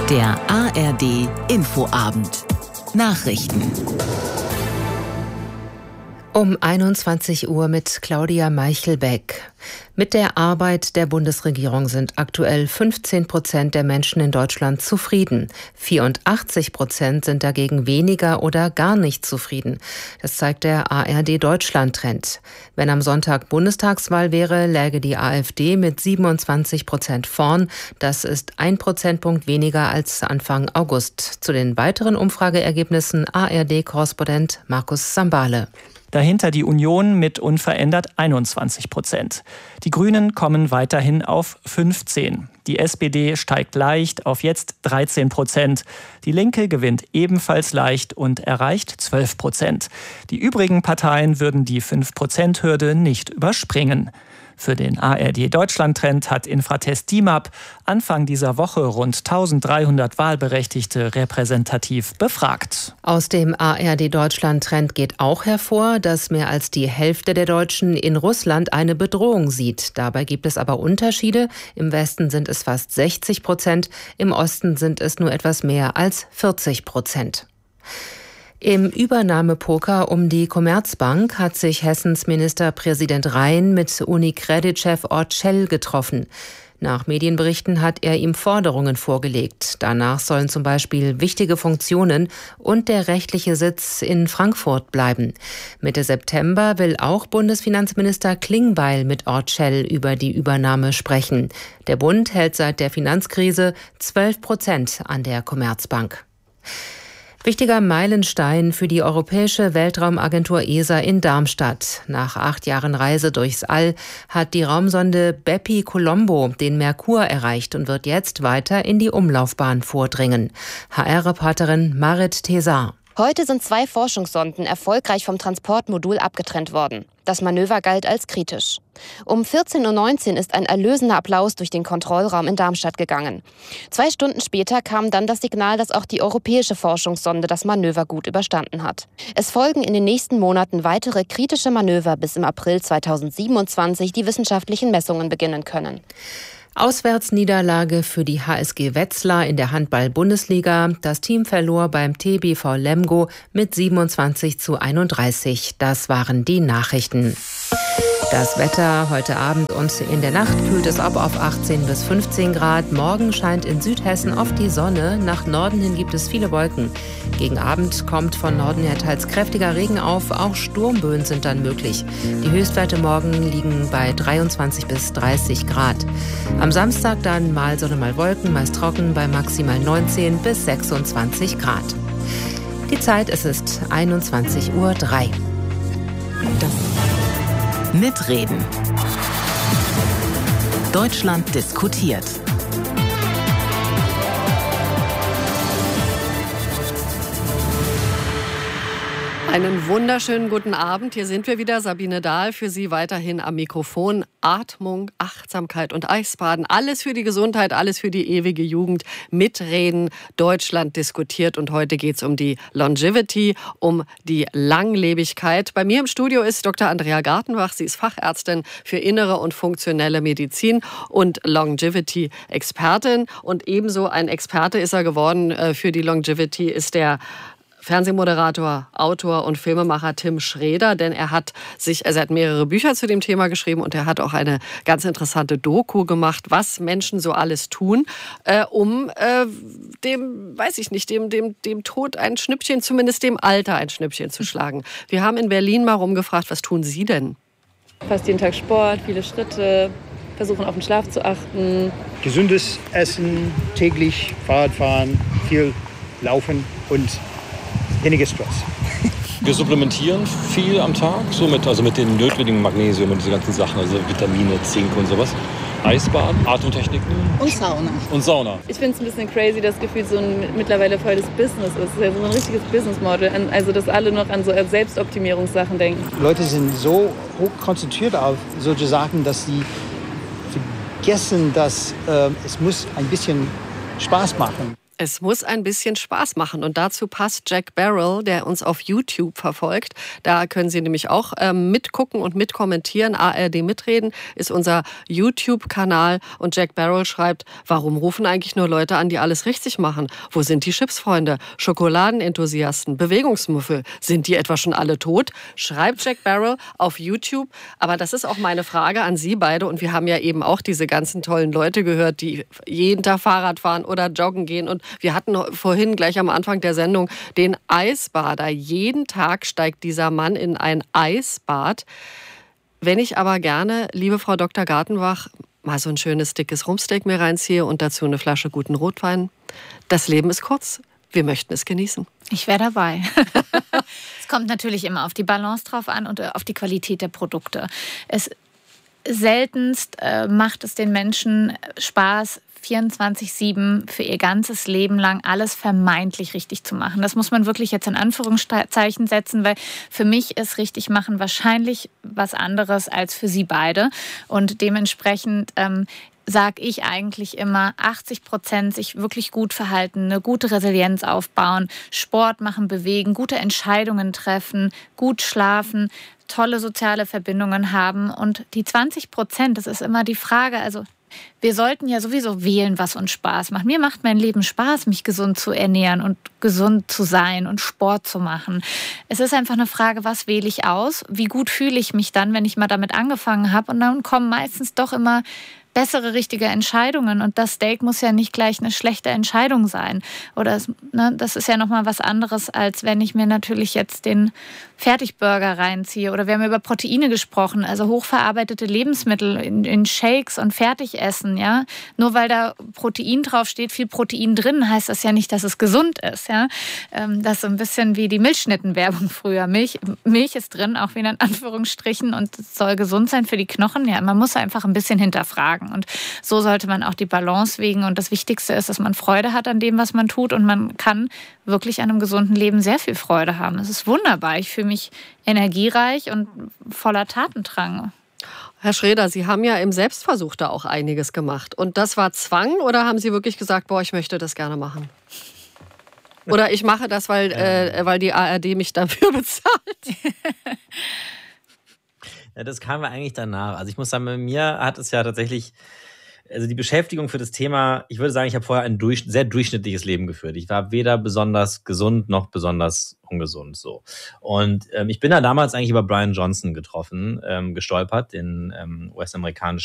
Der ARD Infoabend. Nachrichten. Um 21 Uhr mit Claudia Meichelbeck. Mit der Arbeit der Bundesregierung sind aktuell 15% der Menschen in Deutschland zufrieden. 84% sind dagegen weniger oder gar nicht zufrieden. Das zeigt der ARD-Deutschland-Trend. Wenn am Sonntag Bundestagswahl wäre, läge die AfD mit 27% vorn. Das ist 1 Prozentpunkt weniger als Anfang August. Zu den weiteren Umfrageergebnissen ARD-Korrespondent Markus Sambale. Dahinter die Union mit unverändert 21%. Die Grünen kommen weiterhin auf 15%. Die SPD steigt leicht auf jetzt 13%. Die Linke gewinnt ebenfalls leicht und erreicht 12%. Die übrigen Parteien würden die 5%-Hürde nicht überspringen. Für den ARD-Deutschland-Trend hat Infratest DIMAP Anfang dieser Woche rund 1300 Wahlberechtigte repräsentativ befragt. Aus dem ARD-Deutschland-Trend geht auch hervor, dass mehr als die Hälfte der Deutschen in Russland eine Bedrohung sieht. Dabei gibt es aber Unterschiede. Im Westen sind es fast 60%, im Osten sind es nur etwas mehr als 40%. Im Übernahmepoker um die Commerzbank hat sich Hessens Ministerpräsident Rhein mit UniCredit-Chef Orcel getroffen. Nach Medienberichten hat er ihm Forderungen vorgelegt. Danach sollen zum Beispiel wichtige Funktionen und der rechtliche Sitz in Frankfurt bleiben. Mitte September will auch Bundesfinanzminister Klingbeil mit Orcel über die Übernahme sprechen. Der Bund hält seit der Finanzkrise 12% an der Commerzbank. Wichtiger Meilenstein für die Europäische Weltraumagentur ESA in Darmstadt. Nach 8 Jahren Reise durchs All hat die Raumsonde Bepi-Colombo den Merkur erreicht und wird jetzt weiter in die Umlaufbahn vordringen. HR-Reporterin Marit Thesar. Heute sind 2 Forschungssonden erfolgreich vom Transportmodul abgetrennt worden. Das Manöver galt als kritisch. Um 14.19 Uhr ist ein erlösender Applaus durch den Kontrollraum in Darmstadt gegangen. 2 Stunden später kam dann das Signal, dass auch die europäische Forschungssonde das Manöver gut überstanden hat. Es folgen in den nächsten Monaten weitere kritische Manöver, bis im April 2027 die wissenschaftlichen Messungen beginnen können. Auswärtsniederlage für die HSG Wetzlar in der Handball-Bundesliga. Das Team verlor beim TBV Lemgo mit 27:31. Das waren die Nachrichten. Das Wetter heute Abend und in der Nacht kühlt es ab auf 18 bis 15 Grad. Morgen scheint in Südhessen oft die Sonne. Nach Norden hin gibt es viele Wolken. Gegen Abend kommt von Norden her teils kräftiger Regen auf. Auch Sturmböen sind dann möglich. Die Höchstwerte morgen liegen bei 23 bis 30 Grad. Am Samstag dann mal Sonne, mal Wolken, meist trocken bei maximal 19 bis 26 Grad. Die Zeit, es ist 21:03 Uhr. Mitreden. Deutschland diskutiert. Einen wunderschönen guten Abend. Hier sind wir wieder. Sabine Dahl für Sie weiterhin am Mikrofon. Atmung, Achtsamkeit und Eisbaden. Alles für die Gesundheit, alles für die ewige Jugend. Mitreden. Deutschland diskutiert. Und heute geht es um die Longevity, um die Langlebigkeit. Bei mir im Studio ist Dr. Andrea Gartenbach. Sie ist Fachärztin für innere und funktionelle Medizin und Longevity-Expertin. Und ebenso ein Experte ist er geworden für die Longevity, ist der Fernsehmoderator, Autor und Filmemacher Tim Schräder, denn er hat mehrere Bücher zu dem Thema geschrieben und er hat auch eine ganz interessante Doku gemacht, was Menschen so alles tun, um dem Tod ein Schnippchen, zumindest dem Alter ein Schnippchen zu schlagen. Wir haben in Berlin mal rumgefragt, was tun Sie denn? Fast jeden Tag Sport, viele Schritte, versuchen auf den Schlaf zu achten. Gesundes Essen, täglich Fahrradfahren, viel Laufen und weniger Stress. Wir supplementieren viel am Tag, mit den notwendigen Magnesium und diese ganzen Sachen, also Vitamine, Zink und sowas. Eisbaden, Atemtechniken. Und Sauna. Ich finde es ein bisschen crazy, dass Gefühl so ein mittlerweile volles Business ist. Es ist ja so ein richtiges Businessmodel. Also, dass alle noch an so Selbstoptimierungssachen denken. Leute sind so hoch konzentriert auf solche Sachen, dass sie vergessen, dass es muss ein bisschen Spaß machen. Es muss ein bisschen Spaß machen und dazu passt Jack Barrell, der uns auf YouTube verfolgt. Da können Sie nämlich auch mitgucken und mitkommentieren. ARD mitreden ist unser YouTube-Kanal und Jack Barrell schreibt, warum rufen eigentlich nur Leute an, die alles richtig machen? Wo sind die Chipsfreunde, Schokoladenenthusiasten, Bewegungsmuffel? Sind die etwa schon alle tot? Schreibt Jack Barrell auf YouTube. Aber das ist auch meine Frage an Sie beide und wir haben ja eben auch diese ganzen tollen Leute gehört, die jeden Tag Fahrrad fahren oder joggen gehen und wir hatten vorhin gleich am Anfang der Sendung den Eisbader. Jeden Tag steigt dieser Mann in ein Eisbad. Wenn ich aber gerne, liebe Frau Dr. Gartenbach, mal so ein schönes, dickes Rumpsteak mir reinziehe und dazu eine Flasche guten Rotwein. Das Leben ist kurz. Wir möchten es genießen. Ich wäre dabei. Es kommt natürlich immer auf die Balance drauf an und auf die Qualität der Produkte. Seltenst macht es den Menschen Spaß, 24/7 für ihr ganzes Leben lang alles vermeintlich richtig zu machen. Das muss man wirklich jetzt in Anführungszeichen setzen, weil für mich ist richtig machen wahrscheinlich was anderes als für Sie beide. Und dementsprechend sage ich eigentlich immer 80% sich wirklich gut verhalten, eine gute Resilienz aufbauen, Sport machen, bewegen, gute Entscheidungen treffen, gut schlafen, tolle soziale Verbindungen haben. Und die 20%, das ist immer die Frage, also wir sollten ja sowieso wählen, was uns Spaß macht. Mir macht mein Leben Spaß, mich gesund zu ernähren und gesund zu sein und Sport zu machen. Es ist einfach eine Frage, was wähle ich aus? Wie gut fühle ich mich dann, wenn ich mal damit angefangen habe? Und dann kommen meistens doch immer bessere, richtige Entscheidungen. Und das Steak muss ja nicht gleich eine schlechte Entscheidung sein. Oder das ist ja nochmal was anderes, als wenn ich mir natürlich jetzt den Fertigburger reinziehe. Oder wir haben über Proteine gesprochen, also hochverarbeitete Lebensmittel in Shakes und Fertigessen. Ja? Nur weil da Protein draufsteht, viel Protein drin, heißt das ja nicht, dass es gesund ist. Ja? Das ist so ein bisschen wie die Milchschnittenwerbung früher. Milch ist drin, auch wieder in Anführungsstrichen, und es soll gesund sein für die Knochen. Ja, man muss einfach ein bisschen hinterfragen. Und so sollte man auch die Balance wägen. Und das Wichtigste ist, dass man Freude hat an dem, was man tut. Und man kann wirklich an einem gesunden Leben sehr viel Freude haben. Es ist wunderbar. Ich fühle mich energiereich und voller Tatendrang. Herr Schroeder, Sie haben ja im Selbstversuch da auch einiges gemacht. Und das war Zwang oder haben Sie wirklich gesagt, boah, ich möchte das gerne machen? Oder ich mache das, weil die ARD mich dafür bezahlt? Ja, das kam ja eigentlich danach. Also ich muss sagen, bei mir hat es ja tatsächlich, also die Beschäftigung für das Thema, ich würde sagen, ich habe vorher ein sehr durchschnittliches Leben geführt. Ich war weder besonders gesund noch besonders ungesund. So. Und ich bin da damals eigentlich über Brian Johnson gestolpert, den US-amerikanischen